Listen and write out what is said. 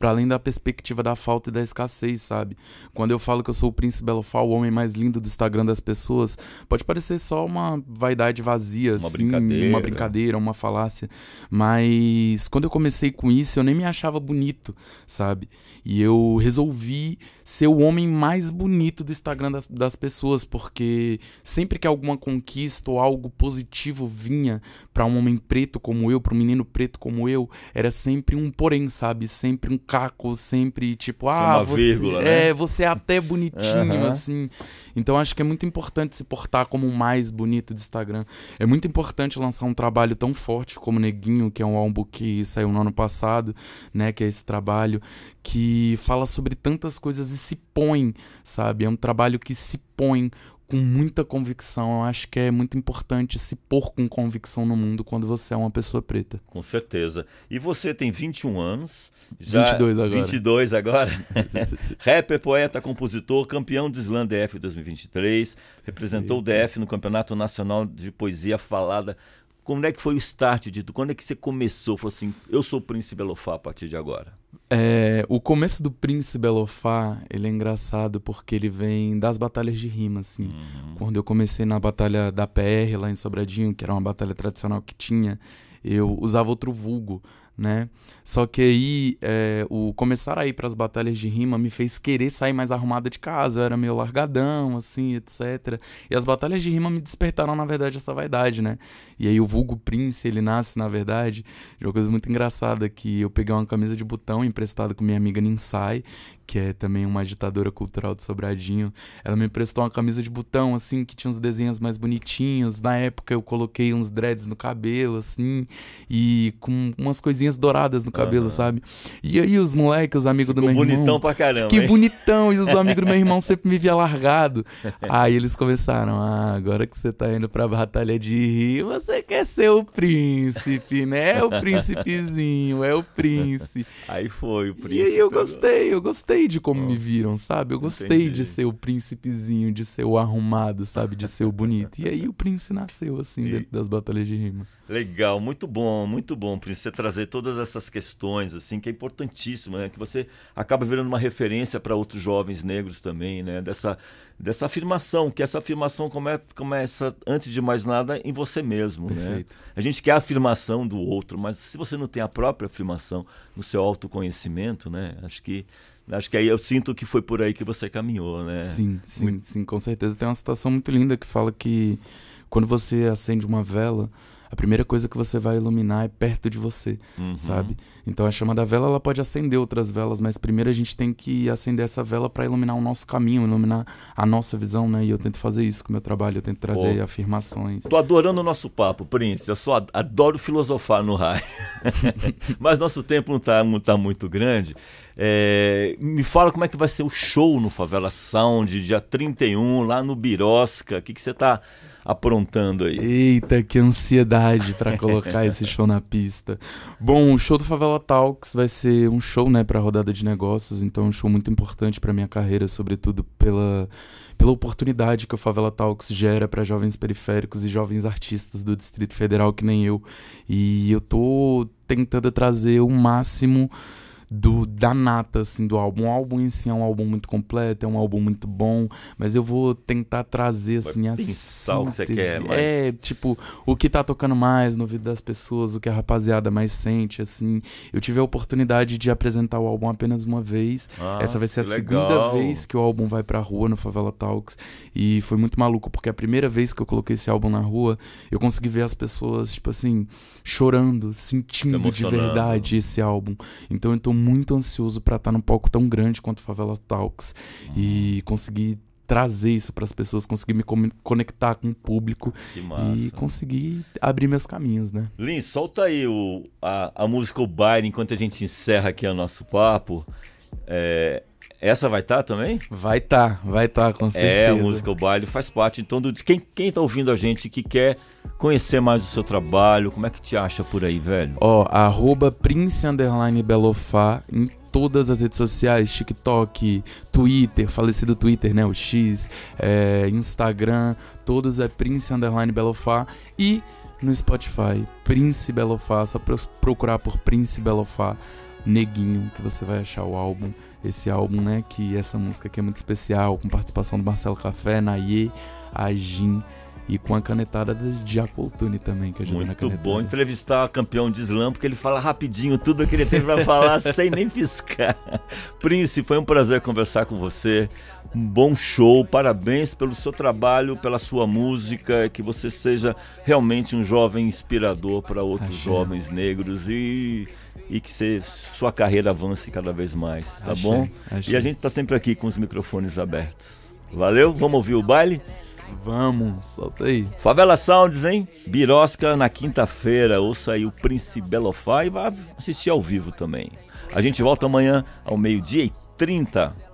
para além da perspectiva da falta e da escassez, sabe? Quando eu falo que eu sou o Príncipe Belofá, o homem mais lindo do Instagram das pessoas, pode parecer só uma vaidade vazia, assim, uma brincadeira, uma falácia, mas quando eu comecei com isso, eu nem me achava bonito, sabe? E eu resolvi ser o homem mais bonito do Instagram das pessoas, porque sempre que alguma conquista ou algo positivo vinha pra um homem preto como eu, pra um menino preto como eu, era sempre um porém, sabe? Sempre um caco, sempre tipo, vírgula, né? Você é até bonitinho, assim. Então acho que é muito importante se portar como o mais bonito do Instagram. É muito importante lançar um trabalho tão forte como Neguinho, que é um álbum que saiu no ano passado, né? Que é esse trabalho que fala sobre tantas coisas e se põe, sabe? É um trabalho que se põe com muita convicção. Eu acho que é muito importante se pôr com convicção no mundo quando você é uma pessoa preta. Com certeza. E você tem 21 anos. Já 22 agora. 22 agora. Rapper, poeta, compositor, campeão de Slam DF 2023. Representou o DF no Campeonato Nacional de Poesia Falada. Como é que foi o start de tudo? Quando é que você começou? Falou assim, eu sou o Príncipe Belofá a partir de agora. O começo do Príncipe Belofá, ele é engraçado porque ele vem das batalhas de rima, assim. Quando eu comecei na batalha da PR lá em Sobradinho, que era uma batalha tradicional que tinha, eu usava outro vulgo, né? Só que aí, o começar a ir pras batalhas de rima me fez querer sair mais arrumado de casa. Eu era meio largadão, assim, etc. E as batalhas de rima me despertaram, na verdade, essa vaidade, né? E aí o vulgo Prince, ele nasce, na verdade, de uma coisa muito engraçada, que eu peguei uma camisa de botão emprestada com minha amiga Ninsai, que é também uma agitadora cultural de Sobradinho. Ela me emprestou uma camisa de botão, assim, que tinha uns desenhos mais bonitinhos. Na época eu coloquei uns dreads no cabelo, assim, e com umas coisinhas douradas no cabelo, sabe? E aí os moleques, os amigos do meu irmão... bonitão pra caramba, Que bonitão! E os amigos do meu irmão sempre me via largado. Aí eles começaram, agora que você tá indo pra batalha de rima, você quer ser o príncipe, né? É o príncipezinho, é o príncipe. Aí foi o príncipe. E aí eu gostei de como me viram, sabe? Eu gostei de ser o príncipezinho, de ser o arrumado, sabe? De ser o bonito. E aí o príncipe nasceu, assim, dentro das batalhas de rima. Legal, muito bom, príncipe, você trazer todas essas questões, assim, que é importantíssimo, né? Que você acaba virando uma referência para outros jovens negros também, né? Dessa afirmação, que essa afirmação começa, antes de mais nada, em você mesmo, Perfeito. né? A gente quer a afirmação do outro, mas se você não tem a própria afirmação no seu autoconhecimento, né? Acho que aí eu sinto que foi por aí que você caminhou, né? Sim, com certeza. Tem uma citação muito linda que fala que quando você acende uma vela, a primeira coisa que você vai iluminar é perto de você, sabe? Então a chama da vela, ela pode acender outras velas, mas primeiro a gente tem que acender essa vela para iluminar o nosso caminho, iluminar a nossa visão, né? E eu tento fazer isso com o meu trabalho, eu tento trazer afirmações. Tô adorando o nosso papo, Prince. Eu só adoro filosofar no raio. Mas nosso tempo não tá muito grande. Me fala como é que vai ser o show no Favela Sound, dia 31, lá no Birosca. O que você tá aprontando aí? Eita, que ansiedade pra colocar esse show na pista. Bom, o show do Favela Talks vai ser um show, né, pra rodada de negócios, então é um show muito importante pra minha carreira, sobretudo pela oportunidade que o Favela Talks gera pra jovens periféricos e jovens artistas do Distrito Federal que nem eu. E eu tô tentando trazer o máximo da nata, assim, do álbum. O álbum em si é um álbum muito completo, é um álbum muito bom, mas eu vou tentar trazer, assim, a pensar o que você quer, tipo, o que tá tocando mais no ouvido das pessoas, o que a rapaziada mais sente, assim. Eu tive a oportunidade de apresentar o álbum apenas uma vez. Essa vai ser a segunda vez que o álbum vai pra rua no Favela Talks, e foi muito maluco, porque a primeira vez que eu coloquei esse álbum na rua, eu consegui ver as pessoas, tipo assim, chorando, sentindo de verdade esse álbum. Então eu tô muito ansioso pra estar num palco tão grande quanto o Favela Talks e conseguir trazer isso para as pessoas, conseguir me conectar com o público e conseguir abrir meus caminhos, né? Lins, solta aí a música O Baile enquanto a gente encerra aqui o nosso papo. Essa vai estar também? Vai estar, com certeza. A música O Baile faz parte, então, quem tá ouvindo a gente que quer conhecer mais o seu trabalho, como é que te acha por aí, velho? @Prince_Belofá em todas as redes sociais, TikTok, Twitter, falecido Twitter, né, o X, Instagram, todos é Prince_Belofá e no Spotify, Prince Belofá, só procurar por Prince Belofá. Neguinho, que você vai achar o álbum. Esse álbum, né, que essa música aqui é muito especial, com participação do Marcelo Café, Nayê, Agin e com a canetada de Jacoltune também, que ajuda na canetada. Muito bom entrevistar o campeão de slam, porque ele fala rapidinho tudo que ele tem pra falar sem nem piscar. Prince, foi um prazer conversar com você. Um bom show, parabéns pelo seu trabalho, pela sua música, que você seja realmente um jovem inspirador para outros jovens negros e que sua carreira avance cada vez mais, tá bom? E a gente tá sempre aqui com os microfones abertos. Valeu, vamos ouvir o baile? Vamos, solta aí. Favela Sounds, hein? Birosca na quinta-feira, ouça aí o Prince Belofá e vá assistir ao vivo também. A gente volta amanhã ao 12h30.